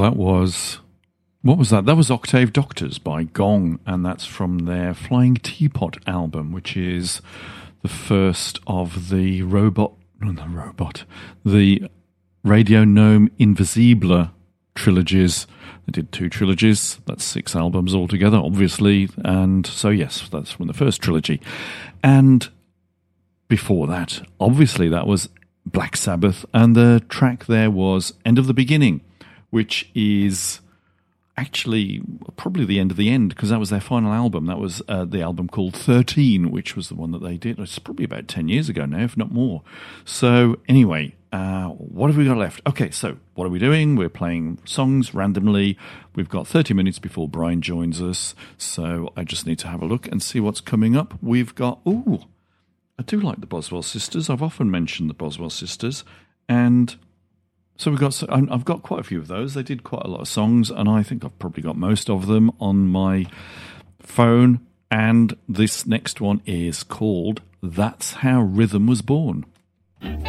that was... What was that? That was Octave Doctors by Gong, and that's from their Flying Teapot album, which is the first of the the Radio Gnome Invisible trilogies. They did 2 trilogies. That's 6 albums altogether, obviously. And so, yes, that's from the first trilogy. And before that, obviously, that was Black Sabbath. And the track there was End of the Beginning, which is actually probably the end of the end, because that was their final album. That was the album called 13, which was the one that they did. It's probably about 10 years ago now, if not more. So anyway, what have we got left? Okay, so what are we doing? We're playing songs randomly. We've got 30 minutes before Brian joins us, so I just need to have a look and see what's coming up. We've got, I do like the Boswell Sisters. I've often mentioned the Boswell Sisters, and so I've got quite a few of those. They did quite a lot of songs, and I think I've probably got most of them on my phone. And this next one is called That's How Rhythm Was Born.